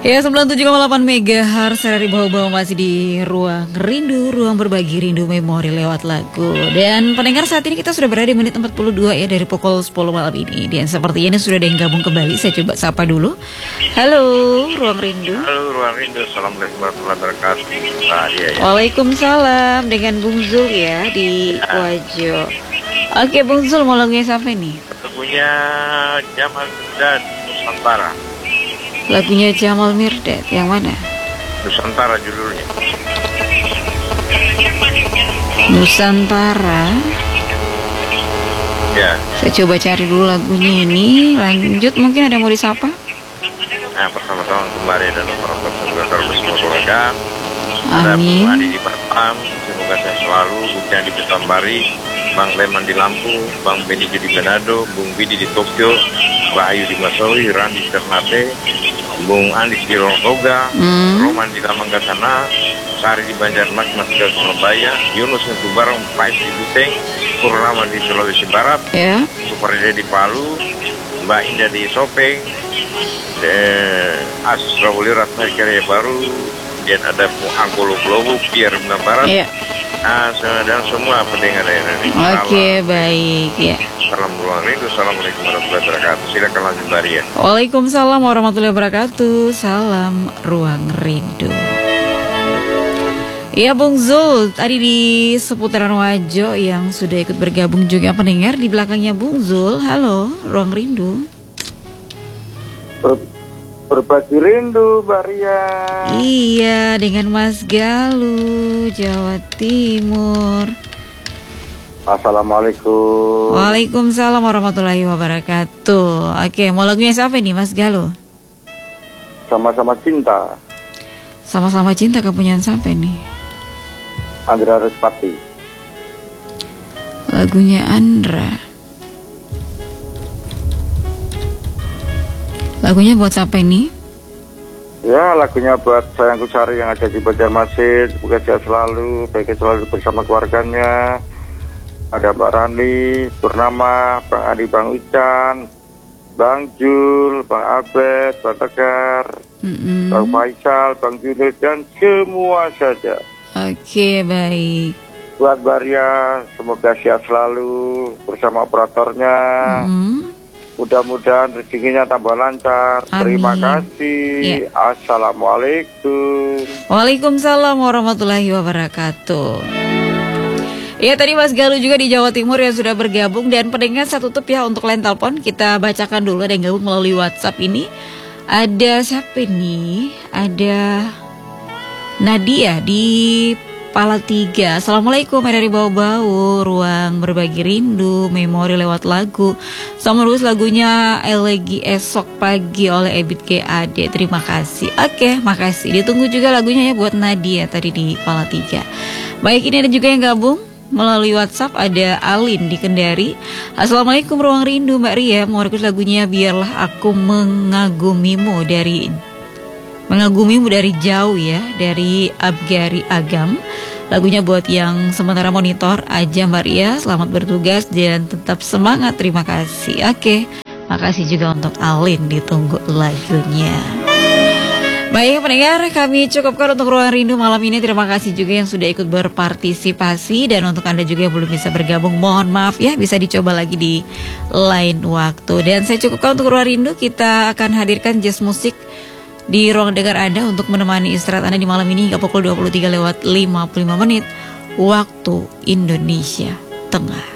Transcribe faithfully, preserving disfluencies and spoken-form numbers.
Ya, sembilan puluh tujuh koma delapan megahertz dari bawah-bawah masih di ruang rindu, ruang berbagi rindu memori lewat lagu. Dan pendengar, saat ini kita sudah berada di menit empat puluh dua ya dari pukul sepuluh malam ini. Dan seperti ini sudah ada yang gabung kembali. Saya coba sapa dulu. Halo, ruang rindu. Halo, ruang rindu. Assalamualaikum warahmatullahi wabarakatuh. Nah, iya, ya. Waalaikumsalam, dengan Bung Zul ya di Ya. Wajo. Oke, Bung Zul, mau lagunya siapa nih? Lagunya Jamal dan Nusantara. Lagunya Jamal Mirdad, yang mana? Nusantara judulnya. Nusantara. Ya. Saya coba cari dulu lagunya ini. Lanjut, mungkin ada yang mau disapa? Nah, bersama-sama kembali dan para pendengar bersama keluarga. Ada Amin. Bung Adi di Batam, semoga saya selalu. Bung Jadi di Tambari, Bang Leman di Lampung, Bang Beni di Manado, Bung Bidi di Tokyo, Mbak Ayu di Masawi, Randi di Ternate, Bung Andis di Rongsoga, Hmm. Roman di Lamanggasana, Sari di Banjarmas, Mas di Surabaya, Yunus di Tubarang, Pais di Buteng, Purnama di Sulawesi Barat, Ya. Suparide di Palu, Mbak Indah di Sopeng, dan Asus Rawuli Ratna Karya Baru, dan ada Angkolo Globo, Pierre Bina Barat, Ya. ah, dan semua pendengar yang ada di Oke, baik ya. Salam ruang rindu. Assalamualaikum warahmatullahi wabarakatuh. Silakan lanjut Maria. Waalaikumsalam warahmatullahi wabarakatuh. Salam ruang rindu. Iya, Bung Zul, tadi di seputaran Wajo yang sudah ikut bergabung juga pendengar di belakangnya Bung Zul. Halo, ruang rindu. Ber- berbagi rindu, Maria. Iya, dengan Mas Galuh, Jawa Timur. Assalamualaikum. Waalaikumsalam warahmatullahi wabarakatuh. Oke, mau lagunya siapa nih, Mas Galuh? Sama-sama cinta, Sama-sama cinta, kepunyaan siapa nih? Andra Respati. Lagunya Andra. Lagunya buat siapa ini? Ya, lagunya buat sayangku Sari yang ada di Banjarmasin. Semoga sehat selalu, baik selalu bersama keluarganya. Ada Mbak Rani, Purnama, Bang Adi, Bang Ucan, Bang Jul, Bang Abed, Bang Tegar, Mm-mm. Bang Faisal, Bang Junid, dan semua saja. Oke, baik. Buat Maria, semoga sehat selalu bersama operatornya. Mm. Mudah-mudahan rezekinya tambah lancar. Amin. Terima kasih. Ya. Assalamualaikum. Waalaikumsalam warahmatullahi wabarakatuh. Ya, tadi Mas Galuh juga di Jawa Timur yang sudah bergabung. Dan pendengar, saya tutup ya untuk line telepon. Kita bacakan dulu, ada yang gabung melalui WhatsApp ini. Ada siapa nih? Ada Nadia di Palatiga. Assalamualaikum, dari bau-bau ruang berbagi rindu memori lewat lagu. Sama terus lagunya Elegi Esok Pagi oleh Ebit G A D. Terima kasih. Oke, makasih. Ditunggu juga lagunya ya buat Nadia tadi di Palatiga. Baik, ini ada juga yang gabung melalui WhatsApp. Ada Alin di Kendari. Assalamualaikum ruang rindu, Mbak Ria. Mau request lagunya Biarlah Aku Mengagumimu dari Mengagumimu dari jauh ya, dari Abgari Agam. Lagunya buat yang sementara monitor aja, Mbak Ria. Selamat bertugas dan tetap semangat. Terima kasih. Oke, makasih juga untuk Alin. Ditunggu lagunya. Baik pendengar, kami cukupkan untuk ruang rindu malam ini. Terima kasih juga yang sudah ikut berpartisipasi. Dan untuk Anda juga yang belum bisa bergabung, mohon maaf ya, bisa dicoba lagi di lain waktu. Dan saya cukupkan untuk ruang rindu. Kita akan hadirkan jazz musik di ruang dengar Anda untuk menemani istirahat Anda di malam ini hingga pukul dua puluh tiga lewat lima puluh lima menit waktu Indonesia Tengah.